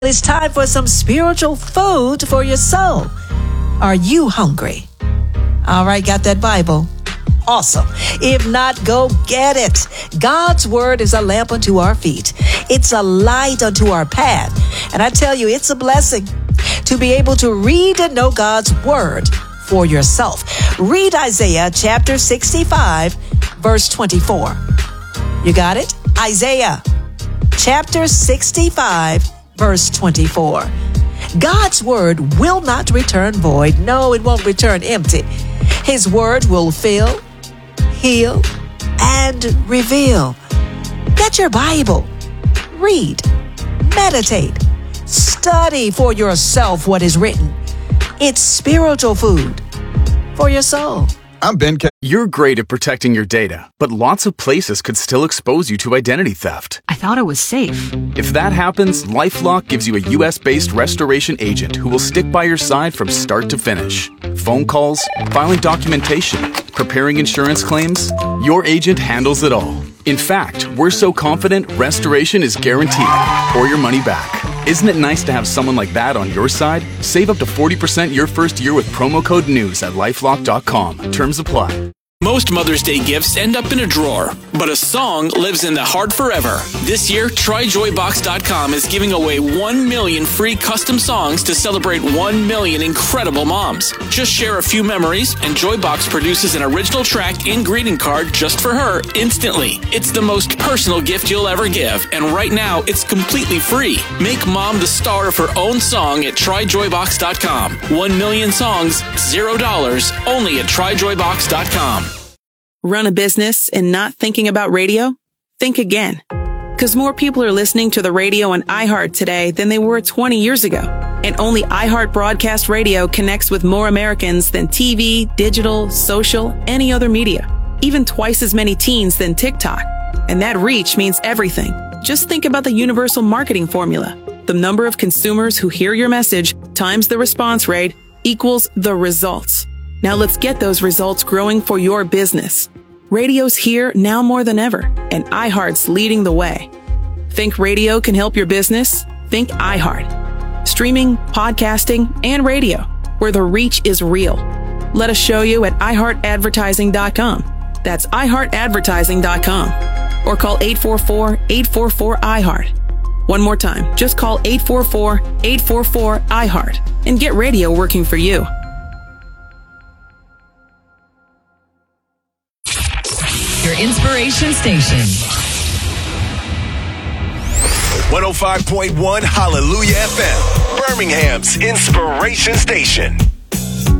It's time for some spiritual food for your soul. Are you hungry? All right, got that Bible? Awesome. If not, go get it. God's word is a lamp unto our feet. It's a light unto our path. And I tell you, it's a blessing to be able to read and know God's word for yourself. Read Isaiah chapter 65, verse 24. You got it? Isaiah chapter 65, verse 24. God's word will not return void. No, it won't return empty. His word will fill, heal, and reveal. Get your Bible. Read, meditate, study for yourself what is written. It's spiritual food for your soul. I'm Ben. You're great at protecting your data, but lots of places could still expose you to identity theft. I thought it was safe. If that happens, LifeLock gives you a U.S.-based restoration agent who will stick by your side from start to finish. Phone calls, filing documentation, preparing insurance claims, your agent handles it all. In fact, we're so confident restoration is guaranteed or your money back. Isn't it nice to have someone like that on your side? Save up to 40% your first year with promo code NEWS at LifeLock.com. Terms apply. Most Mother's Day gifts end up in a drawer, but a song lives in the heart forever. This year, TryJoyBox.com is giving away 1 million free custom songs to celebrate 1 million incredible moms. Just share a few memories, and Joybox produces an original track and greeting card just for her instantly. It's the most personal gift you'll ever give, and right now, it's completely free. Make mom the star of her own song at TryJoyBox.com. 1 million songs, $0, only at TryJoyBox.com. Run a business and not thinking about radio? Think again. Because more people are listening to the radio on iHeart today than they were 20 years ago. And only iHeart Broadcast Radio connects with more Americans than TV, digital, social, any other media. Even twice as many teens than TikTok. And that reach means everything. Just think about the universal marketing formula. The number of consumers who hear your message times the response rate equals the results. Now let's get those results growing for your business. Radio's here now more than ever, and iHeart's leading the way. Think radio can help your business? Think iHeart. Streaming, podcasting, and radio, where the reach is real. Let us show you at iHeartAdvertising.com. That's iHeartAdvertising.com. Or call 844-844-iHeart. One more time, just call 844-844-iHeart and get radio working for you. Your inspiration station. 105.1 Hallelujah FM, Birmingham's inspiration station.